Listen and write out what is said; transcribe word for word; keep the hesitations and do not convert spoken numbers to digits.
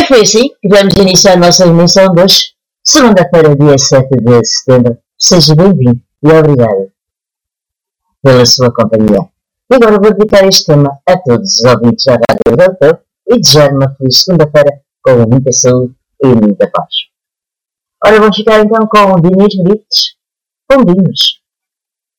foi assim que vamos iniciar a nossa emissão de hoje, segunda-feira, dia sete de setembro. Seja bem-vindo e obrigado pela sua companhia. E agora vou dedicar este tema a todos os ouvintes da Rádio Doutor e desejar uma feliz segunda-feira com muita saúde e muita paz. Ora, vamos ficar então com o Dinis Brites, Pombinos.